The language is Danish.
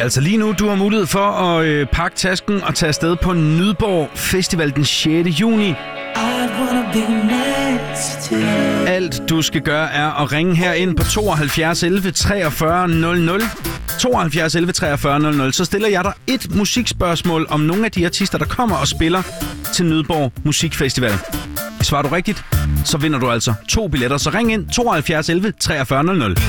Altså lige nu, du har mulighed for at pakke tasken og tage afsted på Nydborg Festival den 6. juni. Alt du skal gøre er at ringe her ind på 72 11 43 00. 72 11 43 00. Så stiller jeg dig et musikspørgsmål om nogle af de artister, der kommer og spiller til Nydborg Musikfestival. Svarer du rigtigt, så vinder du altså 2 billetter. Så ring ind 72 11 43 00.